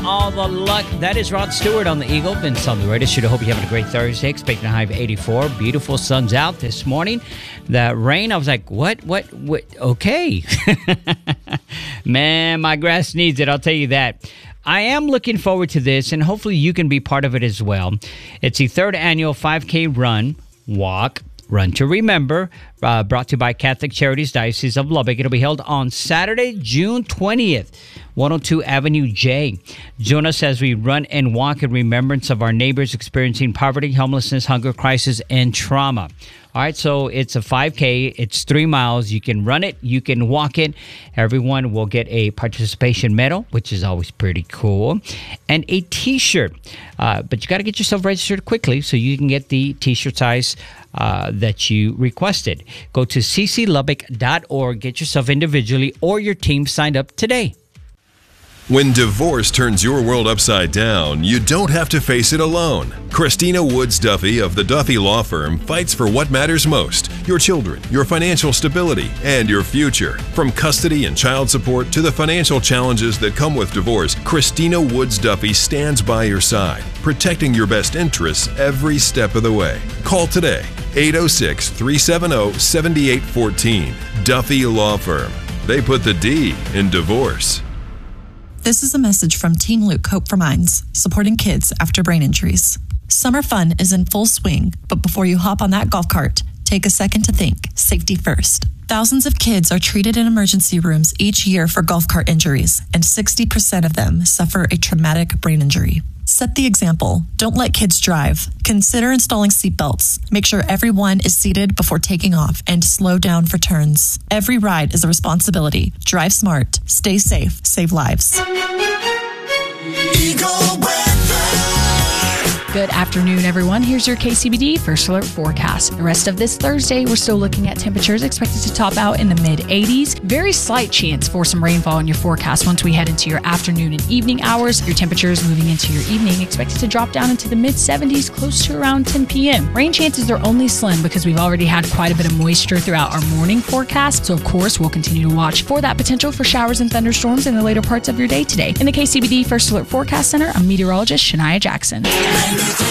all the luck. That is Rod Stewart on the Eagle. Vince on the radio show. Hope you're having a great Thursday. Expecting a high of 84. Beautiful sun's out this morning. The rain, I was like, what? Okay. Man, my grass needs it. I'll tell you that. I am looking forward to this, and hopefully you can be part of it as well. It's the third annual 5K Run, Walk, Run to Remember, brought to you by Catholic Charities Diocese of Lubbock. It'll be held on Saturday, June 20th, 102 Avenue J. Join us as we run and walk in remembrance of our neighbors experiencing poverty, homelessness, hunger, crisis, and trauma. All right, so it's a 5K. It's 3 miles. You can run it. You can walk it. Everyone will get a participation medal, which is always pretty cool, and a T-shirt. But you got to get yourself registered quickly so you can get the T-shirt size that you requested. Go to cclubbock.org. Get yourself individually or your team signed up today. When divorce turns your world upside down, you don't have to face it alone. Christina Woods Duffy of the Duffy Law Firm fights for what matters most: your children, your financial stability, and your future. From custody and child support to the financial challenges that come with divorce, Christina Woods Duffy stands by your side, protecting your best interests every step of the way. Call today, 806-370-7814. Duffy Law Firm. They put the D in divorce. This is a message from Team Luke Hope for Minds, supporting kids after brain injuries. Summer fun is in full swing, but before you hop on that golf cart, take a second to think. Safety first. Thousands of kids are treated in emergency rooms each year for golf cart injuries, and 60% of them suffer a traumatic brain injury. Set the example. Don't let kids drive. Consider installing seatbelts. Make sure everyone is seated before taking off, and slow down for turns. Every ride is a responsibility. Drive smart. Stay safe. Save lives. Eagle weather. Good afternoon, everyone. Here's your KCBD First Alert forecast. The rest of this Thursday, we're still looking at temperatures expected to top out in the mid-80s. Very slight chance for some rainfall in your forecast once we head into your afternoon and evening hours. Your temperatures moving into your evening expected to drop down into the mid-70s close to around 10 p.m. Rain chances are only slim because we've already had quite a bit of moisture throughout our morning forecast. So, of course, we'll continue to watch for that potential for showers and thunderstorms in the later parts of your day today. In the KCBD First Alert Forecast Center, I'm meteorologist Shania Jackson.